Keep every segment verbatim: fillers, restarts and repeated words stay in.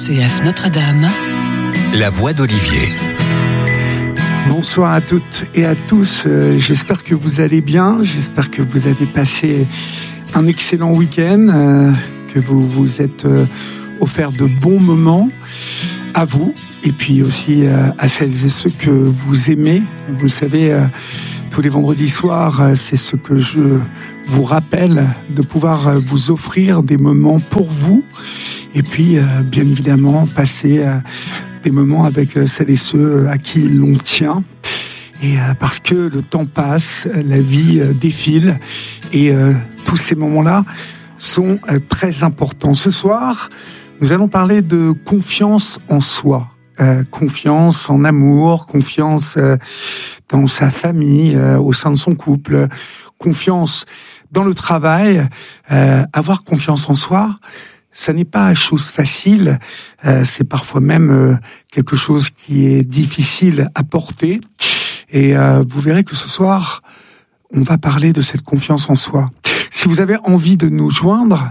C F Notre-Dame, la voix d'Olivier. Bonsoir à toutes et à tous, euh, j'espère que vous allez bien, j'espère que vous avez passé un excellent week-end, euh, que vous vous êtes euh, offert de bons moments à vous et puis aussi euh, à celles et ceux que vous aimez. Vous le savez, euh, tous les vendredis soirs, euh, c'est ce que je vous rappelle, de pouvoir euh, vous offrir des moments pour vous et puis euh, bien évidemment passer euh, des moments avec euh, celles et ceux à qui l'on tient. Et euh, parce que le temps passe, la vie euh, défile et euh, tous ces moments-là sont euh, très importants. Ce soir, nous allons parler de confiance en soi, euh, confiance en amour, confiance euh, dans sa famille, euh, au sein de son couple, confiance dans le travail. Euh, avoir confiance en soi, ça n'est pas chose facile, euh, c'est parfois même euh, quelque chose qui est difficile à porter. Et euh, vous verrez que ce soir, on va parler de cette confiance en soi. Si vous avez envie de nous joindre,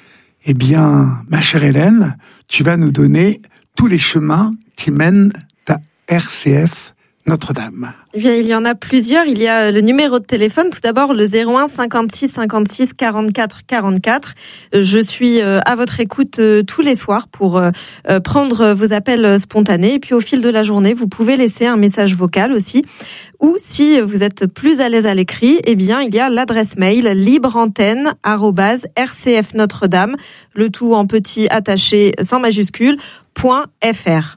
eh bien, ma chère Hélène, tu vas nous donner tous les chemins qui mènent à R C F Notre-Dame. Eh bien, il y en a plusieurs. Il y a le numéro de téléphone. Tout d'abord, le zéro un cinquante-six cinquante-six quarante-quatre quarante-quatre. Je suis à votre écoute tous les soirs pour prendre vos appels spontanés. Et puis, au fil de la journée, vous pouvez laisser un message vocal aussi. Ou si vous êtes plus à l'aise à l'écrit, eh bien, il y a l'adresse mail libreantenne arobase r c f notre dame, le tout en petit attaché sans majuscule, point f r.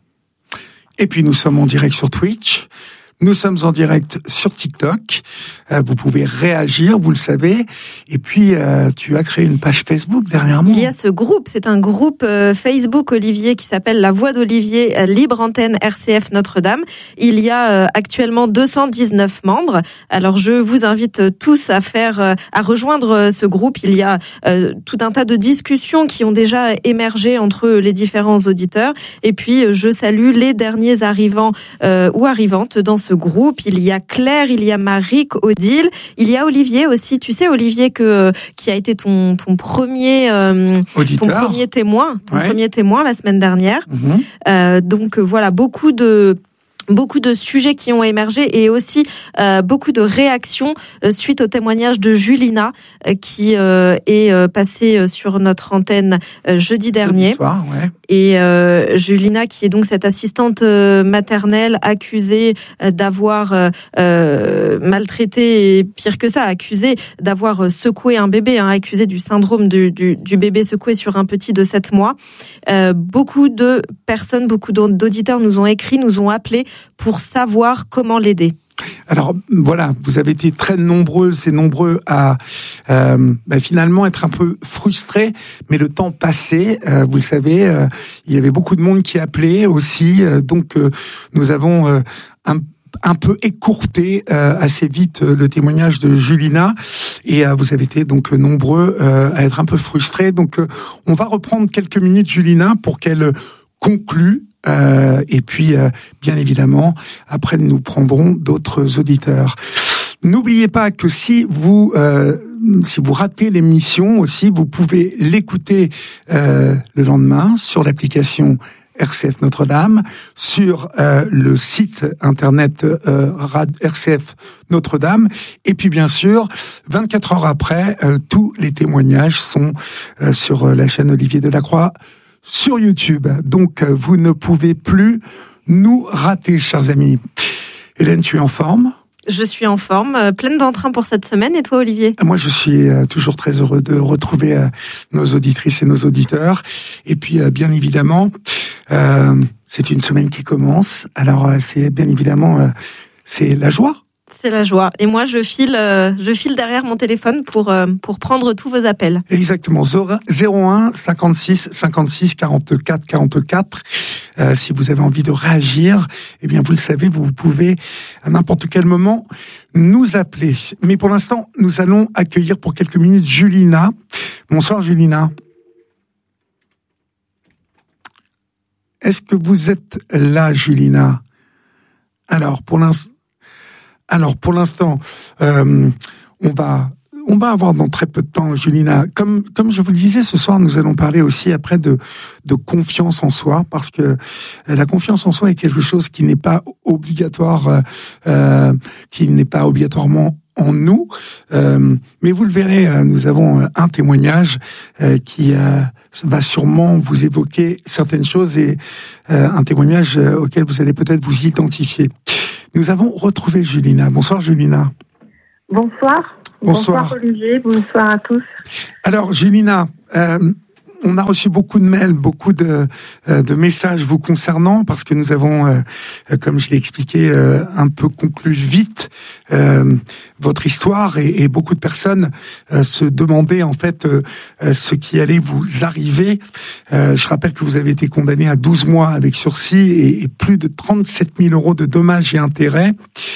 Et puis nous sommes en direct sur Twitch, nous sommes en direct sur TikTok, euh, vous pouvez réagir, vous le savez, et puis euh, tu as créé une page Facebook dernièrement. Il y a ce groupe, c'est un groupe euh, Facebook, Olivier, qui s'appelle La Voix d'Olivier, euh, Libre Antenne R C F Notre-Dame. Il y a euh, actuellement deux cent dix-neuf membres, alors je vous invite tous à faire, euh, à rejoindre euh, ce groupe. Il y a euh, tout un tas de discussions qui ont déjà émergé entre les différents auditeurs, et puis euh, je salue les derniers arrivants euh, ou arrivantes dans ce groupe. Il y a Claire, il y a Marie, Odile, il y a Olivier aussi. Tu sais, Olivier, que qui a été ton ton premier euh, ton premier témoin, ton ouais. premier témoin la semaine dernière. Mmh. Euh, donc voilà, beaucoup de Beaucoup de sujets qui ont émergé et aussi euh, beaucoup de réactions euh, suite au témoignage de Julina euh, qui euh, est euh, passée sur notre antenne euh, jeudi dernier. Jeudi soir, ouais. Et euh, Julina, qui est donc cette assistante euh, maternelle accusée euh, d'avoir euh, euh, maltraité, et pire que ça, accusée d'avoir euh, secoué un bébé, hein, accusée du syndrome du, du, du bébé secoué sur un petit de sept mois. Euh, beaucoup de personnes, beaucoup d'auditeurs nous ont écrit, nous ont appelés pour savoir comment l'aider. Alors voilà, vous avez été très nombreuses et nombreux à euh, bah, finalement être un peu frustrés, mais le temps passait, euh, vous le savez, euh, il y avait beaucoup de monde qui appelait aussi, euh, donc euh, nous avons euh, un un peu écourté euh, assez vite euh, le témoignage de Julina et euh, vous avez été donc nombreux euh, à être un peu frustrés. Donc euh, on va reprendre quelques minutes Julina pour qu'elle conclue. Euh, et puis, euh, bien évidemment, après, nous prendrons d'autres auditeurs. N'oubliez pas que si vous euh, si vous ratez l'émission aussi, vous pouvez l'écouter euh, le lendemain sur l'application R C F Notre-Dame, sur euh, le site internet euh, R C F Notre-Dame, et puis bien sûr, vingt-quatre heures après, euh, tous les témoignages sont euh, sur la chaîne Olivier Delacroix, sur YouTube. Donc, vous ne pouvez plus nous rater, chers amis. Hélène, tu es en forme ? Je suis en forme, euh, pleine d'entrain pour cette semaine. Et toi, Olivier ? Moi, je suis euh, toujours très heureux de retrouver euh, nos auditrices et nos auditeurs. Et puis, euh, bien évidemment, euh, c'est une semaine qui commence. Alors, euh, c'est bien évidemment, euh, c'est la joie. C'est la joie. Et moi, je file, euh, je file derrière mon téléphone pour euh, pour prendre tous vos appels. Exactement. zéro un cinquante-six cinquante-six quarante-quatre quarante-quatre. Euh, si vous avez envie de réagir, eh bien, vous le savez, vous pouvez à n'importe quel moment nous appeler. Mais pour l'instant, nous allons accueillir pour quelques minutes Julina. Bonsoir, Julina. Est-ce que vous êtes là, Julina ? Alors, pour l'instant. Alors, pour l'instant, euh, on va on va avoir dans très peu de temps, Julina. Comme comme je vous le disais, ce soir, nous allons parler aussi après de de confiance en soi, parce que la confiance en soi est quelque chose qui n'est pas obligatoire, euh, qui n'est pas obligatoirement en nous, euh, mais vous le verrez, nous avons un témoignage euh, qui euh, va sûrement vous évoquer certaines choses et euh, un témoignage auquel vous allez peut-être vous identifier. Nous avons retrouvé Julina. Bonsoir Julina. Bonsoir. Bonsoir. Bonsoir Olivier, bonsoir à tous. Alors Julina, euh, on a reçu beaucoup de mails, beaucoup de, euh, de messages vous concernant, parce que nous avons, euh, comme je l'ai expliqué, euh, un peu conclu vite euh, votre histoire, et, et beaucoup de personnes euh, se demandaient en fait euh, ce qui allait vous arriver. Euh, je rappelle que vous avez été condamné à douze mois avec sursis et, et plus de trente-sept mille euros de dommages et intérêts,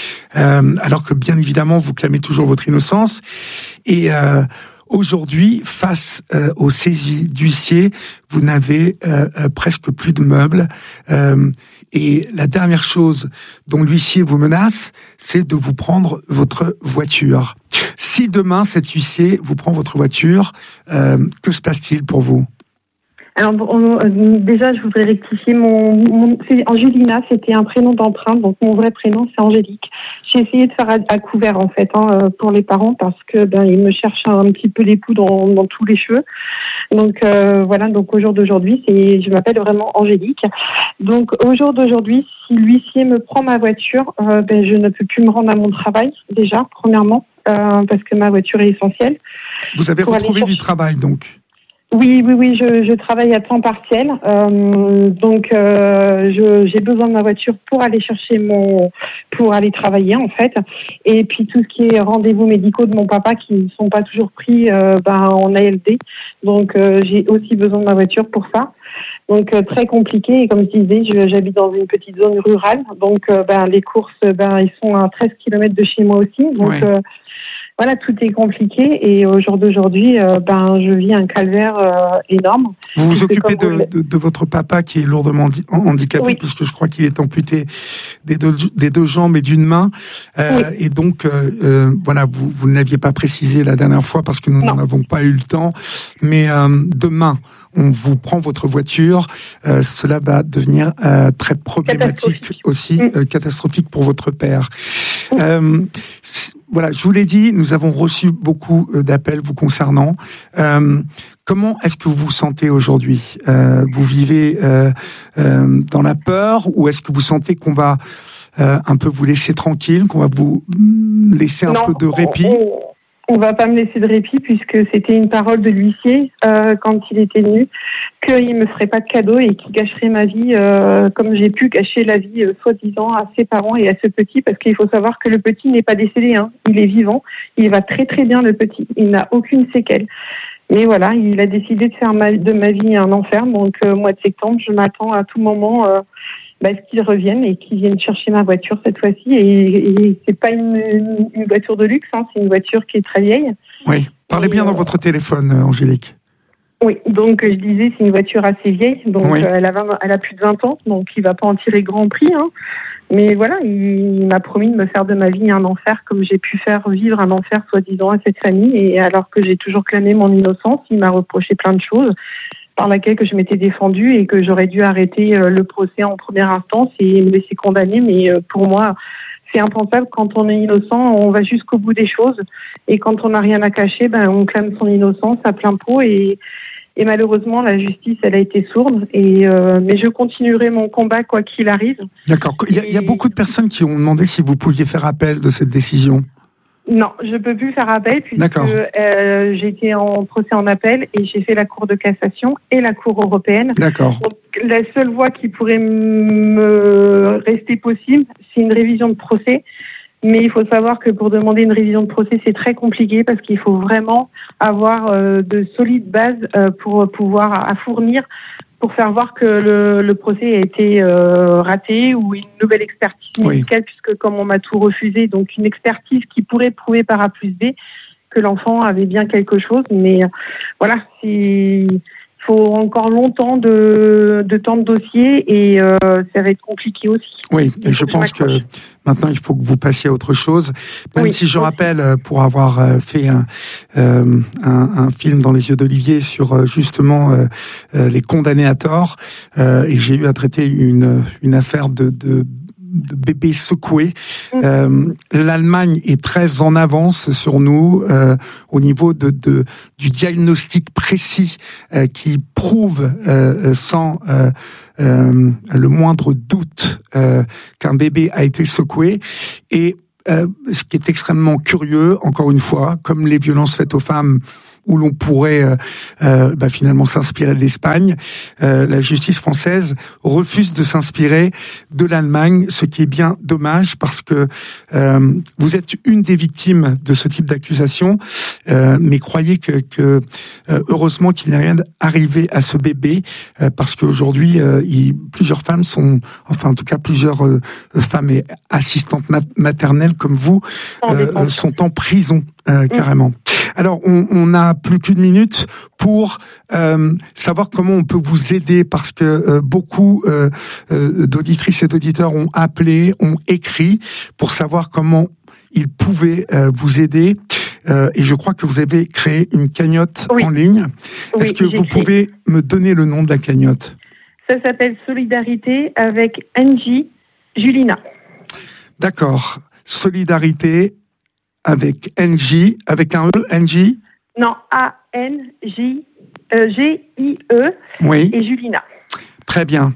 euh, alors que bien évidemment vous clamez toujours votre innocence. Et euh, aujourd'hui, face euh, aux saisies d'huissiers, vous n'avez euh, euh, presque plus de meubles. Euh, et la dernière chose dont l'huissier vous menace, c'est de vous prendre votre voiture. Si demain, cet huissier vous prend votre voiture, euh, que se passe-t-il pour vous ? Alors bon, euh, déjà, je voudrais rectifier mon, mon c'est Angelina, c'était un prénom d'emprunt, donc mon vrai prénom c'est Angélique. J'ai essayé de faire à, à couvert en fait hein, pour les parents parce que ben ils me cherchent un petit peu l'époux dans, dans tous les cheveux. Donc euh, voilà, donc au jour d'aujourd'hui, c'est je m'appelle vraiment Angélique. Donc au jour d'aujourd'hui, si l'huissier me prend ma voiture, euh, ben je ne peux plus me rendre à mon travail déjà premièrement euh, parce que ma voiture est essentielle. Vous avez retrouvé du travail donc. Oui, oui, oui, je, je travaille à temps partiel, euh, donc euh, je, j'ai besoin de ma voiture pour aller chercher mon, pour aller travailler en fait, et puis tout ce qui est rendez-vous médicaux de mon papa qui ne sont pas toujours pris euh, ben, en A L D, donc euh, j'ai aussi besoin de ma voiture pour ça. Donc euh, très compliqué, et comme je disais, je, j'habite dans une petite zone rurale, donc euh, ben, les courses, ben, ils sont à treize kilomètres de chez moi aussi, donc ouais. euh, Voilà, tout est compliqué et au jour d'aujourd'hui, euh, ben, je vis un calvaire euh, énorme. Vous vous occupez de, vous... de, de votre papa qui est lourdement handicapé, oui. puisque je crois qu'il est amputé des deux, des deux jambes et d'une main. Euh, oui. Et donc, euh, euh, voilà, vous, vous ne l'aviez pas précisé la dernière fois parce que nous n'en avons pas eu le temps. Mais euh, demain, on vous prend votre voiture. Euh, cela va devenir euh, très problématique aussi, mmh. euh, catastrophique pour votre père. Mmh. Euh, Voilà, je vous l'ai dit, nous avons reçu beaucoup d'appels vous concernant. Euh, comment est-ce que vous vous sentez aujourd'hui ? euh, Vous vivez euh, euh, dans la peur, ou est-ce que vous sentez qu'on va euh, un peu vous laisser tranquille, qu'on va vous laisser un non, peu de répit ? On ne va pas me laisser de répit puisque c'était une parole de l'huissier euh, quand il était venu, qu'il ne me ferait pas de cadeau et qu'il gâcherait ma vie euh, comme j'ai pu gâcher la vie euh, soi-disant à ses parents et à ce petit, parce qu'il faut savoir que le petit n'est pas décédé, hein. Il est vivant, il va très très bien le petit, il n'a aucune séquelle. Mais voilà, il a décidé de faire ma, de ma vie un enfer, donc euh, mois de septembre, je m'attends à tout moment euh, bah, qu'ils reviennent et qu'ils viennent chercher ma voiture cette fois-ci. Et, et c'est pas une, une, une voiture de luxe, hein, c'est une voiture qui est très vieille. Oui, parlez et bien euh... dans votre téléphone, Angélique. Oui, donc je disais, c'est une voiture assez vieille, donc oui. euh, elle, a vingt, elle a plus de vingt ans, donc il va pas en tirer grand prix. Hein. Mais voilà, il, il m'a promis de me faire de ma vie un enfer, comme j'ai pu faire vivre un enfer soi-disant à cette famille. Et alors que j'ai toujours clamé mon innocence, il m'a reproché plein de choses par laquelle que je m'étais défendue et que j'aurais dû arrêter le procès en première instance et me laisser condamner. Mais pour moi, c'est impensable. Quand on est innocent, on va jusqu'au bout des choses. Et quand on n'a rien à cacher, ben, on clame son innocence à plein pot. Et, et malheureusement, la justice, elle a été sourde. Et, euh, mais je continuerai mon combat quoi qu'il arrive. D'accord. Il y, a, il y a beaucoup de personnes qui ont demandé si vous pouviez faire appel de cette décision. Non, je peux plus faire appel puisque euh, j'ai été en procès en appel et j'ai fait la Cour de cassation et la Cour européenne. D'accord. Donc, la seule voie qui pourrait me rester possible, c'est une révision de procès. Mais il faut savoir que pour demander une révision de procès, c'est très compliqué parce qu'il faut vraiment avoir euh, de solides bases euh, pour pouvoir à fournir pour faire voir que le, le procès a été euh, raté, ou une nouvelle expertise médicale, oui. puisque comme on m'a tout refusé, donc une expertise qui pourrait prouver par A plus B que l'enfant avait bien quelque chose. Mais euh, voilà, c'est, faut encore longtemps de, de temps de dossier et euh, ça va être compliqué aussi. Oui, et je pense que maintenant il faut que vous passiez à autre chose. Même oui, si je aussi. rappelle, pour avoir fait un, euh, un, un film dans les yeux d'Olivier sur justement euh, les condamnés à tort, euh, et j'ai eu à traiter une, une affaire de, de de bébés secoués. Mmh. Euh, L'Allemagne est très en avance sur nous euh, au niveau de, de du diagnostic précis euh, qui prouve euh, sans euh, euh, le moindre doute euh, qu'un bébé a été secoué. Et euh, ce qui est extrêmement curieux, encore une fois, comme les violences faites aux femmes, où l'on pourrait euh, euh, bah, finalement s'inspirer de l'Espagne, euh, la justice française refuse de s'inspirer de l'Allemagne, ce qui est bien dommage parce que euh, vous êtes une des victimes de ce type d'accusation, euh, mais croyez que, que euh, heureusement qu'il n'est rien arrivé à ce bébé, euh, parce qu'aujourd'hui euh, il, plusieurs femmes sont, enfin en tout cas plusieurs euh, femmes et assistantes mat- maternelles comme vous euh, sont en prison euh, carrément. Alors, on, on a plus qu'une minute pour euh, savoir comment on peut vous aider, parce que euh, beaucoup euh, euh, d'auditrices et d'auditeurs ont appelé, ont écrit pour savoir comment ils pouvaient euh, vous aider. Euh, et je crois que vous avez créé une cagnotte oui. en ligne. Oui, Est-ce que vous créé. pouvez me donner le nom de la cagnotte ? Ça s'appelle Solidarité avec Angie Julina. D'accord. Solidarité avec Angie, avec un E, Angie ? Non, A N J G I E oui. et Julina. Très bien.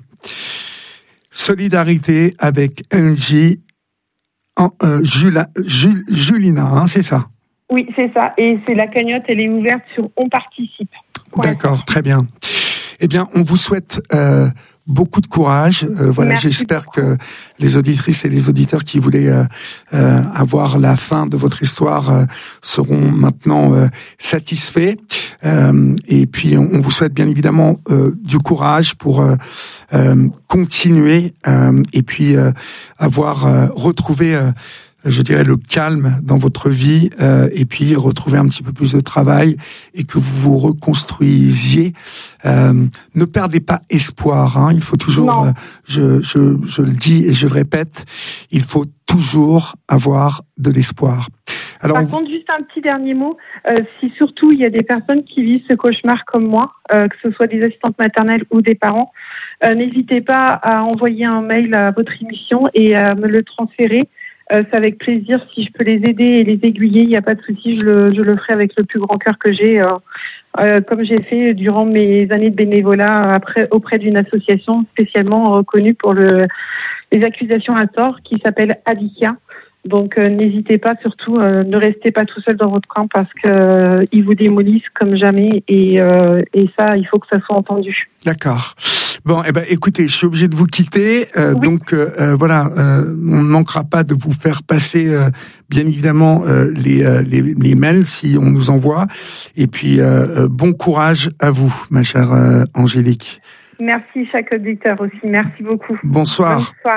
Solidarité avec Angie, en, euh, Jula, Jul, Julina, hein, c'est ça ? Oui, c'est ça. Et c'est la cagnotte, elle est ouverte sur On Participe. D'accord, très bien. Eh bien, on vous souhaite euh, beaucoup de courage. Euh, voilà, Merci j'espère beaucoup. que les auditrices et les auditeurs qui voulaient euh, euh, avoir la fin de votre histoire euh, seront maintenant euh, satisfaits. Euh, et puis, on, on vous souhaite bien évidemment euh, du courage pour euh, euh, continuer euh, et puis euh, avoir euh, retrouvé euh, je dirais le calme dans votre vie euh, et puis retrouver un petit peu plus de travail et que vous vous reconstruisiez. Euh, ne perdez pas espoir. Hein. Il faut toujours, euh, je, je, je le dis et je le répète, il faut toujours avoir de l'espoir. Alors, Par on... contre, juste un petit dernier mot. Euh, si surtout il y a des personnes qui vivent ce cauchemar comme moi, euh, que ce soit des assistantes maternelles ou des parents, euh, n'hésitez pas à envoyer un mail à votre émission et à me le transférer. Euh, c'est avec plaisir. Si je peux les aider et les aiguiller, il n'y a pas de souci, je le, je le ferai avec le plus grand cœur que j'ai, euh, euh, comme j'ai fait durant mes années de bénévolat après, auprès d'une association spécialement reconnue pour le, les accusations à tort qui s'appelle Adikia. Donc euh, n'hésitez pas, surtout, euh, ne restez pas tout seul dans votre coin parce qu'ils euh, vous démolissent comme jamais et, euh, et ça, il faut que ça soit entendu. D'accord. Bon, eh ben, écoutez, je suis obligé de vous quitter, euh, oui. donc euh, voilà, euh, on ne manquera pas de vous faire passer, euh, bien évidemment, euh, les, euh, les les mails si on nous envoie. Et puis euh, bon courage à vous, ma chère euh, Angélique. Merci chaque auditeur aussi, merci beaucoup. Bonsoir. Bonsoir.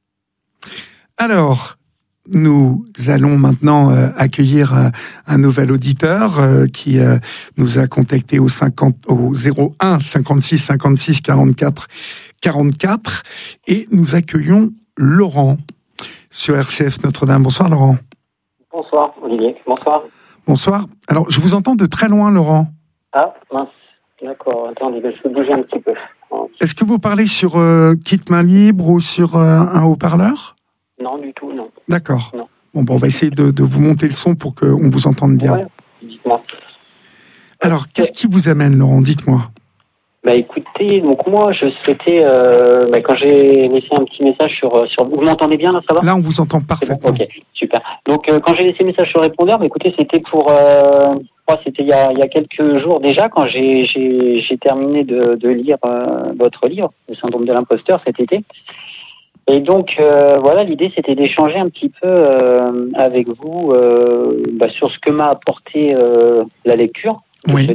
Alors. Nous allons maintenant euh, accueillir euh, un nouvel auditeur euh, qui euh, nous a contacté au, cinquante, au zéro un cinquante-six cinquante-six quarante-quatre quarante-quatre et nous accueillons Laurent sur R C F Notre-Dame. Bonsoir Laurent. Bonsoir Olivier, bonsoir. Bonsoir. Alors je vous entends de très loin Laurent. Ah mince, d'accord, attendez, je vais bouger un petit peu. Est-ce que vous parlez sur euh, kit main libre ou sur euh, un haut-parleur ? Non, du tout, non. D'accord. Non. Bon, bon, on va essayer de, de vous monter le son pour qu'on vous entende bien. Ouais, dites-moi. Alors, qu'est-ce qui vous amène, Laurent ? Dites-moi. Bah, écoutez, donc moi, je souhaitais, euh, bah, quand j'ai laissé un petit message sur, sur... Vous m'entendez bien, là, ça va ? Là, on vous entend parfaitement. Bon, ok, super. Donc, euh, quand j'ai laissé un message sur le répondeur, bah, écoutez, c'était pour... Euh, moi, c'était il y, a, il y a quelques jours déjà, quand j'ai, j'ai, j'ai terminé de, de lire euh, votre livre, Le syndrome de l'imposteur, cet été. Et donc, euh, voilà, l'idée, c'était d'échanger un petit peu euh, avec vous euh, bah, sur ce que m'a apporté euh, la lecture de oui. ce livre.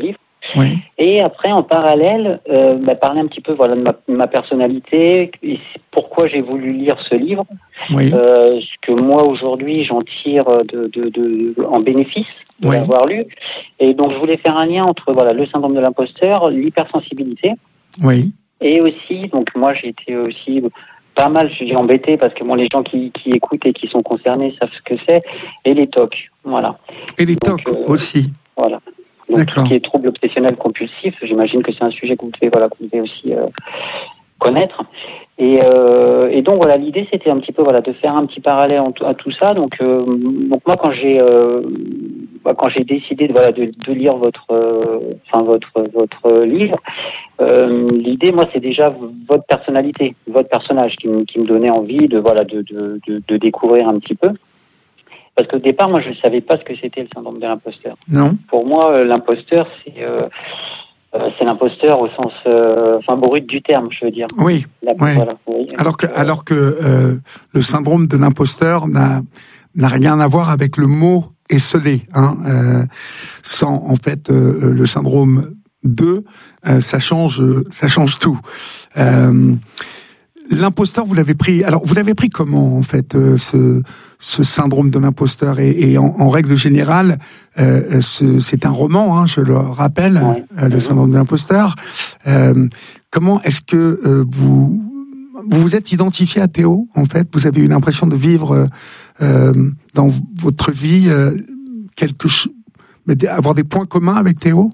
Oui. Et après, en parallèle, euh, bah, parler un petit peu voilà, de, ma, de ma personnalité, et pourquoi j'ai voulu lire ce livre, oui. euh, ce que moi, aujourd'hui, j'en tire de, de, de, de, en bénéfice de oui. l'avoir lu. Et donc, je voulais faire un lien entre voilà, le syndrome de l'imposteur, l'hypersensibilité, oui. et aussi, donc moi, j'ai été aussi pas mal, je suis embêté, parce que bon, les gens qui, qui écoutent et qui sont concernés savent ce que c'est, et les T O C, voilà. Et les T O C euh, aussi. Voilà. Donc, D'accord. Tout ce qui est trouble obsessionnel compulsif, j'imagine que c'est un sujet que vous devez, voilà, que vous devez aussi euh, connaître. Et, euh, et donc voilà, l'idée c'était un petit peu voilà de faire un petit parallèle en t- à tout ça. Donc, euh, donc moi quand j'ai euh, bah, quand j'ai décidé de, voilà de, de lire votre euh, enfin votre votre livre, euh, l'idée moi c'est déjà votre personnalité, votre personnage qui, m- qui me donnait envie de voilà de, de de de découvrir un petit peu. Parce qu'au départ, moi, je ne savais pas ce que c'était le syndrome de l'imposteur. Non. Pour moi, euh, l'imposteur, c'est, euh, euh, c'est l'imposteur au sens euh, enfin, brut du terme, je veux dire. Oui. La, ouais. voilà, oui. Alors que, alors que euh, le syndrome de l'imposteur n'a, n'a rien à voir avec le mot esseulé. Hein, euh, sans, en fait, euh, le syndrome deux, euh, ça change, ça change tout. Euh, L'imposteur, vous l'avez pris. Alors, vous l'avez pris comment en fait euh, ce ce syndrome de l'imposteur et, et en, en règle générale, euh, ce, c'est un roman, hein, je le rappelle, ouais. euh, le syndrome de l'imposteur. Euh, comment est-ce que euh, vous vous vous êtes identifié à Théo en fait? Vous avez eu l'impression de vivre euh, dans votre vie euh, quelque chose, avoir des points communs avec Théo?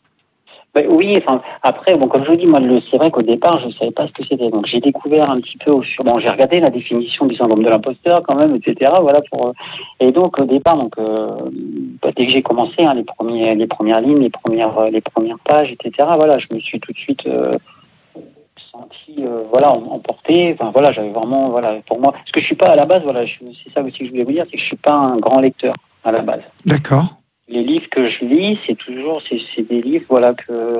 Ben oui, enfin après, bon, comme je vous dis, moi, le, c'est vrai qu'au départ, je ne savais pas ce que c'était. Donc j'ai découvert un petit peu au fur. Bon, j'ai regardé la définition du syndrome de l'imposteur quand même, et cetera. Voilà pour. Et donc au départ, donc euh, bah, dès que j'ai commencé, hein, les premiers, les premières lignes, les premières, les premières pages, et cetera. Voilà, je me suis tout de suite euh, senti, euh, voilà, emporté. Enfin voilà, j'avais vraiment, voilà, pour moi, parce que je suis pas à la base, voilà, je, c'est ça aussi que je voulais vous dire, c'est que je suis pas un grand lecteur à la base. D'accord. Les livres que je lis, c'est toujours c'est, c'est des livres voilà que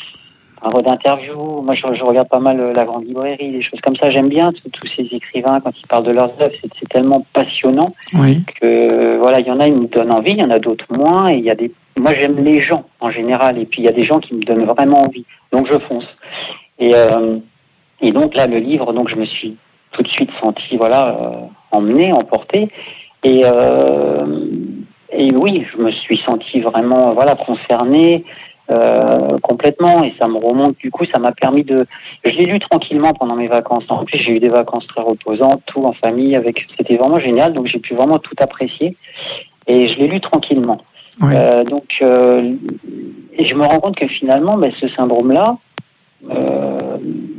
un d'interviews. Moi, je, je regarde pas mal La Grande Librairie, des choses comme ça. J'aime bien tous ces écrivains quand ils parlent de leurs œuvres. C'est, c'est tellement passionnant oui. que voilà, il y en a, ils me donnent envie, il y en a d'autres moins. Et il y a des, moi, j'aime les gens en général. Et puis il y a des gens qui me donnent vraiment envie. Donc je fonce. Et euh, et donc là, le livre, donc je me suis tout de suite senti voilà euh, emmené, emporté. Et euh, Et oui, je me suis senti vraiment, voilà, concerné euh, complètement, et ça me remonte. Du coup, ça m'a permis de. Je l'ai lu tranquillement pendant mes vacances. En plus, j'ai eu des vacances très reposantes, tout en famille, avec. C'était vraiment génial. Donc, j'ai pu vraiment tout apprécier, et je l'ai lu tranquillement. Oui. Euh, donc, euh, et je me rends compte que finalement, ben, ce syndrome-là, euh,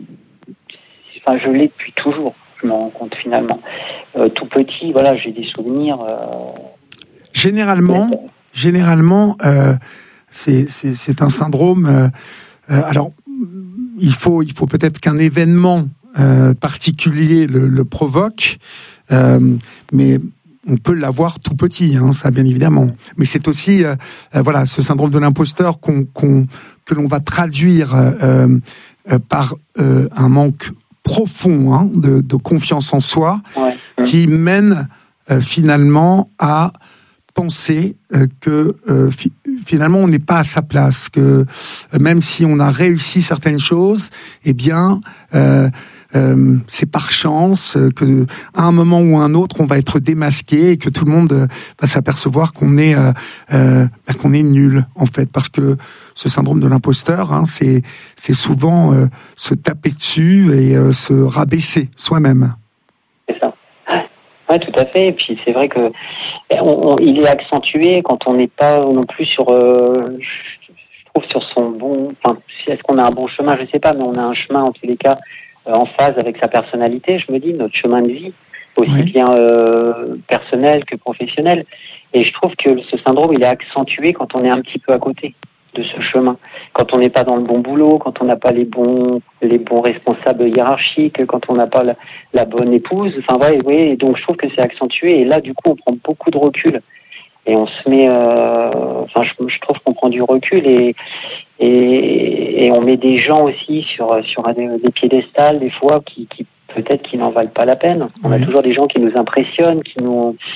enfin, je l'ai depuis toujours. Je me rends compte finalement. Euh, tout petit, voilà, j'ai des souvenirs. Euh, Généralement, généralement, euh, c'est, c'est, c'est un syndrome. Euh, euh, alors, il faut, il faut peut-être qu'un événement euh, particulier le, le provoque, euh, mais on peut l'avoir tout petit, hein, ça bien évidemment. Mais c'est aussi, euh, euh, voilà, ce syndrome de l'imposteur qu'on, qu'on, que l'on va traduire euh, euh, par euh, un manque profond hein, de, de confiance en soi, ouais. qui mène euh, finalement à penser euh, que euh, fi- finalement on n'est pas à sa place, que euh, même si on a réussi certaines choses, eh bien euh, euh, c'est par chance euh, que à un moment ou à un autre on va être démasqué et que tout le monde euh, va s'apercevoir qu'on est euh, euh, bah, qu'on est nul en fait, parce que ce syndrome de l'imposteur, hein, c'est c'est souvent euh, se taper dessus et euh, se rabaisser soi-même. C'est ça. Oui, tout à fait. Et puis c'est vrai que on, on, il est accentué quand on n'est pas non plus sur, euh, je, je trouve sur son bon. Enfin, est-ce qu'on a un bon chemin? Je sais pas, mais on a un chemin en tous les cas euh, en phase avec sa personnalité. Je me dis notre chemin de vie, aussi oui. bien euh, personnel que professionnel. Et je trouve que ce syndrome il est accentué quand on est un petit peu à côté de ce chemin, quand on n'est pas dans le bon boulot, quand on n'a pas les bons les bons responsables hiérarchiques, quand on n'a pas la, la bonne épouse, enfin ouais, oui, et donc je trouve que c'est accentué, et là du coup on prend beaucoup de recul et on se met euh, enfin je, je trouve qu'on prend du recul et et, et on met des gens aussi sur sur des, des piédestals des fois qui, qui peut-être qui n'en valent pas la peine. On oui. a toujours des gens qui nous impressionnent, qui nous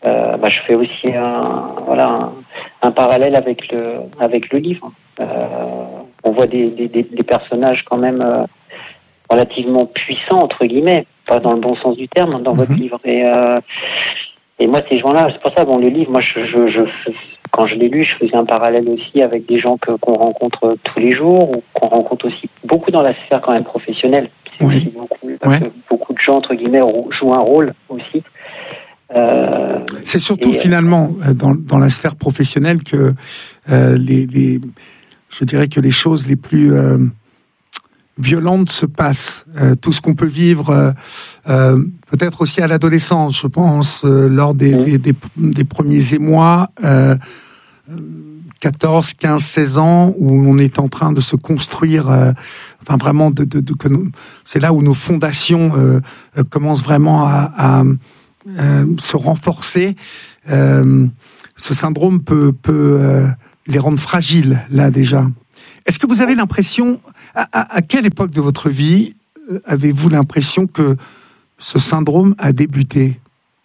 euh, bah, je fais aussi un, voilà, un, un parallèle avec le, avec le livre. Euh, on voit des, des, des personnages quand même euh, relativement puissants, entre guillemets, pas dans le bon sens du terme, dans mmh. votre livre. Et, euh, et moi, ces gens-là, c'est pour ça, bon, le livre, moi, je, je, je, quand je l'ai lu, je faisais un parallèle aussi avec des gens que, qu'on rencontre tous les jours, ou qu'on rencontre aussi beaucoup dans la sphère quand même professionnelle. C'est oui. aussi beaucoup, parce ouais. que beaucoup de gens, entre guillemets, jouent un rôle aussi. Euh, c'est surtout et, finalement dans, dans la sphère professionnelle que euh, les, les, je dirais que les choses les plus euh, violentes se passent. Euh, tout ce qu'on peut vivre, euh, euh, peut-être aussi à l'adolescence, je pense, euh, lors des, mmh. des, des, des premiers émois, euh, quatorze, quinze, seize ans, où on est en train de se construire, euh, enfin vraiment, de, de, de, que nous, c'est là où nos fondations euh, commencent vraiment à, à Euh, se renforcer. Euh, ce syndrome peut, peut euh, les rendre fragiles, là, déjà. Est-ce que vous avez l'impression, à, à, à quelle époque de votre vie euh, avez-vous l'impression que ce syndrome a débuté ?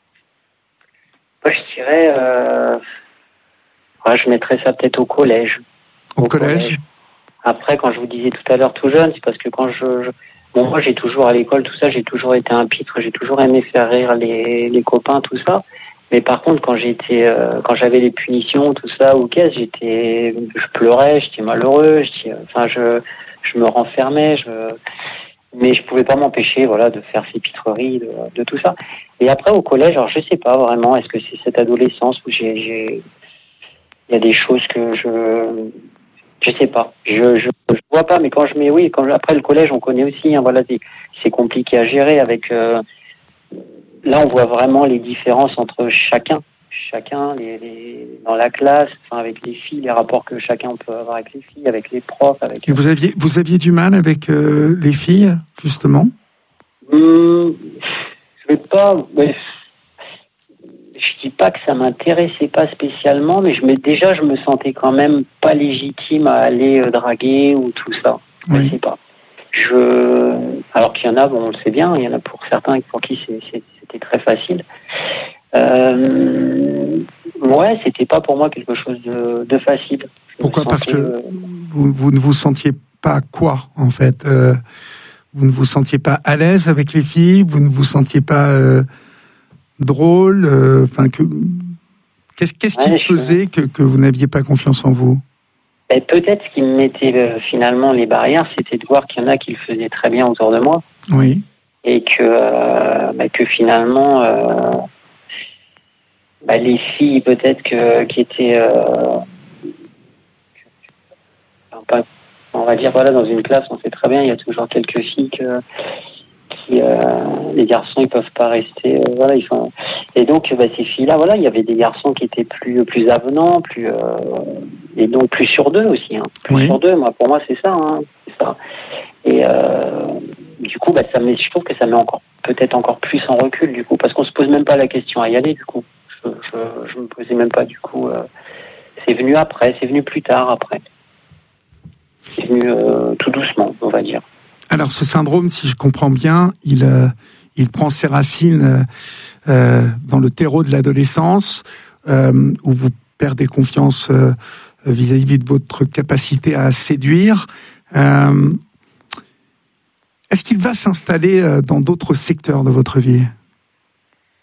Moi, je dirais, euh, ouais, je mettrais ça peut-être au collège. Au, au collège. collège. Après, quand je vous disais tout à l'heure tout jeune, c'est parce que quand je... je... Bon, moi, j'ai toujours, à l'école, tout ça, j'ai toujours été un pitre, j'ai toujours aimé faire rire les, les copains, tout ça. Mais par contre, quand j'étais, euh, quand j'avais les punitions, tout ça, ou qu'est-ce, j'étais, je pleurais, j'étais malheureux, j'étais, enfin, je, je me renfermais, je, mais je pouvais pas m'empêcher, voilà, de faire ces pitreries, de, de tout ça. Et après, au collège, alors, je sais pas vraiment, est-ce que c'est cette adolescence où j'ai, j'ai, il y a des choses que je, Je sais pas, je, je je vois pas, mais quand je mets oui, quand je, après le collège, on connaît aussi, hein, voilà, c'est, c'est compliqué à gérer. Avec euh, là, on voit vraiment les différences entre chacun, chacun, les, les, dans la classe, enfin avec les filles, les rapports que chacun peut avoir avec les filles, avec les profs. Avec. Et vous aviez vous aviez du mal avec euh, les filles, justement ? Hum, je vais pas. Mais, je dis pas que ça m'intéressait pas spécialement, mais je me, déjà je me sentais quand même pas légitime à aller euh, draguer ou tout ça. Oui. Je sais pas. Je, alors qu'il y en a, bon, on le sait bien, il y en a pour certains pour qui c'est, c'est, c'était très facile. Euh, ouais, c'était pas pour moi quelque chose de, de facile. Je Pourquoi ? Parce que euh... vous, vous ne vous sentiez pas quoi, en fait euh, vous ne vous sentiez pas à l'aise avec les filles, vous ne vous sentiez pas euh, drôle, enfin euh, que qu'est-ce qu'est-ce ouais, qui faisait que, que vous n'aviez pas confiance en vous ? Et peut-être ce qui me mettait euh, finalement les barrières, c'était de voir qu'il y en a qui le faisaient très bien autour de moi. Oui. Et que euh, bah, que finalement euh, bah, les filles peut-être que qui étaient euh, pas, on va dire voilà, dans une classe, on sait très bien, il y a toujours quelques filles que Qui, euh, les garçons ils peuvent pas rester euh, voilà ils sont et donc bah, ces filles là voilà il y avait des garçons qui étaient plus plus avenants plus euh, et donc plus sur deux aussi hein. plus oui. sur deux moi pour moi c'est ça hein, c'est ça et euh, du coup bah ça met, je trouve que ça met encore peut-être encore plus en recul du coup parce qu'on se pose même pas la question à y aller du coup je je, je me posais même pas du coup euh, c'est venu après c'est venu plus tard après c'est venu euh, tout doucement on va dire. Alors, ce syndrome, si je comprends bien, il, euh, il prend ses racines euh, dans le terreau de l'adolescence, euh, où vous perdez confiance euh, vis-à-vis de votre capacité à séduire. Euh, est-ce qu'il va s'installer dans d'autres secteurs de votre vie ensuite ?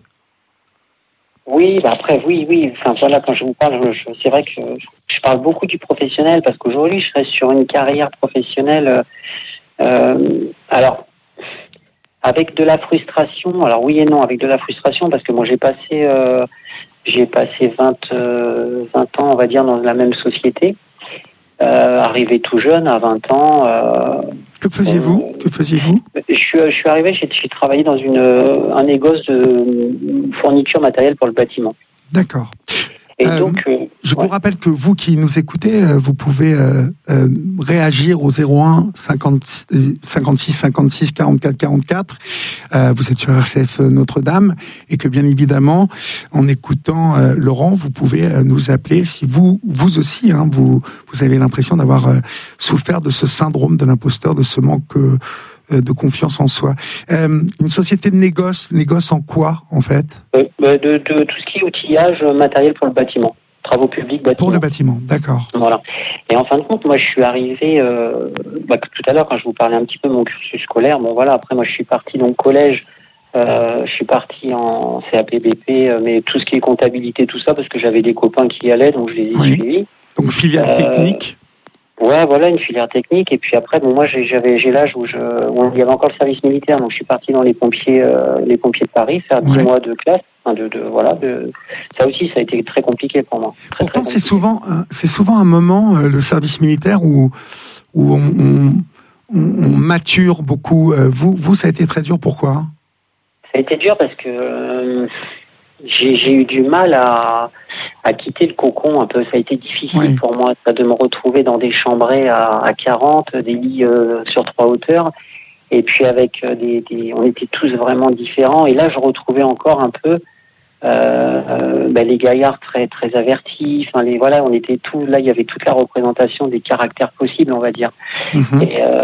Oui, bah après, oui, oui. Enfin, voilà, quand je vous parle, je, je, c'est vrai que je, je parle beaucoup du professionnel parce qu'aujourd'hui, je reste sur une carrière professionnelle. Euh, alors, avec de la frustration. Alors oui et non, avec de la frustration parce que moi, j'ai passé, euh, j'ai passé vingt, euh, vingt ans, on va dire, dans la même société. Euh, arrivé tout jeune, à vingt ans. Euh, que faisiez-vous euh, Que faisiez-vous je suis, je suis arrivé, j'ai, j'ai travaillé dans une, un négoce de fourniture matérielle pour le bâtiment. D'accord. Et euh, donc, euh, je ouais. vous rappelle que vous qui nous écoutez, vous pouvez euh, euh, réagir au zéro un cinquante-six cinquante-six quarante-quatre quarante-quatre. Euh, vous êtes sur R C F Notre-Dame et que bien évidemment, en écoutant euh, Laurent, vous pouvez euh, nous appeler si vous, vous aussi, hein, vous, vous avez l'impression d'avoir euh, souffert de ce syndrome de l'imposteur, de ce manque euh, de confiance en soi. Euh, une société de négoce, négoce en quoi, en fait? euh, de, de tout ce qui est outillage matériel pour le bâtiment. Travaux publics, bâtiments. Pour le bâtiment, d'accord. Voilà. Et en fin de compte, moi, je suis arrivé, euh, bah, tout à l'heure, quand je vous parlais un petit peu de mon cursus scolaire, bon voilà, après, moi, je suis parti donc collège, euh, je suis parti en C A P B P, euh, mais tout ce qui est comptabilité, tout ça, parce que j'avais des copains qui y allaient, donc je les ai Oui. suivis. Donc filière Euh, technique. Ouais, voilà, une filière technique. Et puis après, bon, moi, j'ai, j'avais, j'ai l'âge où, je, où il y avait encore le service militaire, donc je suis parti dans les pompiers, euh, les pompiers de Paris, faire dix Ouais. mois de classe. Enfin, de, de, voilà, de, ça aussi, ça a été très compliqué pour moi. Très, Pourtant, très c'est souvent, euh, c'est souvent un moment, euh, le service militaire, où, où on, on, on, on mature beaucoup. Euh, vous, vous, ça a été très dur. Pourquoi? Ça a été dur parce que euh, j'ai, j'ai eu du mal à, à quitter le cocon un peu. Ça a été difficile Oui. pour moi ça, de me retrouver dans des chambrées à, à quarante, des lits euh, sur trois hauteurs. Et puis avec euh, des, des, on était tous vraiment différents. Et là, je retrouvais encore un peu euh, euh, ben, les gaillards très très avertis. Enfin, les voilà, on était tous là. Il y avait toute la représentation des caractères possibles, on va dire. Mhm. Et, euh,